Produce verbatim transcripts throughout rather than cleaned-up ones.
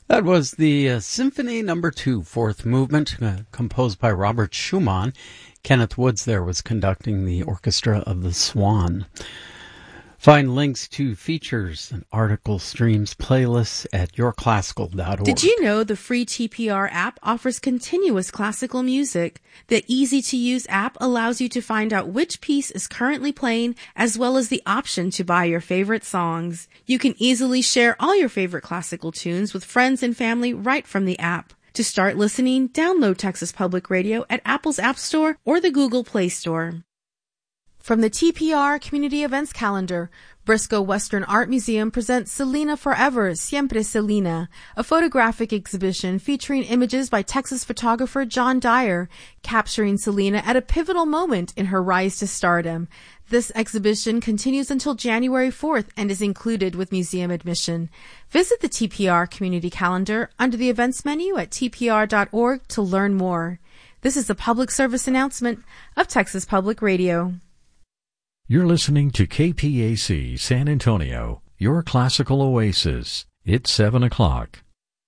That was the uh, Symphony Number Two, Fourth Movement, uh, composed by Robert Schumann. Kenneth Woods there was conducting the Orchestra of the Swan. Find links to features and article streams playlists at your classical dot org. Did you know the free T P R app offers continuous classical music? The easy-to-use app allows you to find out which piece is currently playing, as well as the option to buy your favorite songs. You can easily share all your favorite classical tunes with friends and family right from the app. To start listening, download Texas Public Radio at Apple's App Store or the Google Play Store. From the T P R Community Events Calendar, Briscoe Western Art Museum presents Selena Forever, Siempre Selena, a photographic exhibition featuring images by Texas photographer John Dyer, capturing Selena at a pivotal moment in her rise to stardom. This exhibition continues until January fourth and is included with museum admission. Visit the T P R Community Calendar under the events menu at T P R dot org to learn more. This is a public service announcement of Texas Public Radio. You're listening to K P A C San Antonio, your classical oasis. It's seven o'clock.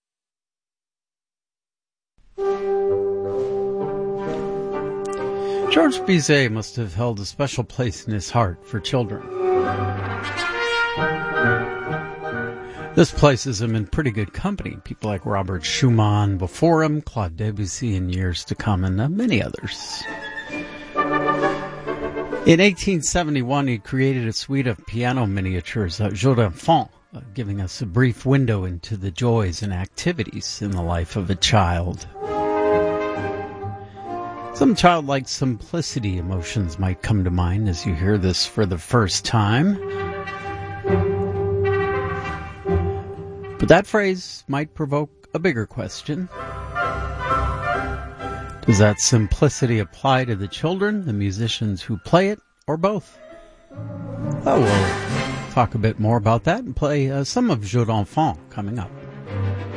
Georges Bizet must have held a special place in his heart for children. This places him in pretty good company. People like Robert Schumann before him, Claude Debussy in years to come, and uh, many others. In eighteen seventy-one, he created a suite of piano miniatures, uh, Jeux d'Enfants, uh, giving us a brief window into the joys and activities in the life of a child. Some childlike simplicity emotions might come to mind as you hear this for the first time. But that phrase might provoke a bigger question. Does that simplicity apply to the children, the musicians who play it, or both? Oh, we'll talk a bit more about that and play uh, some of Jeux d'Enfants coming up.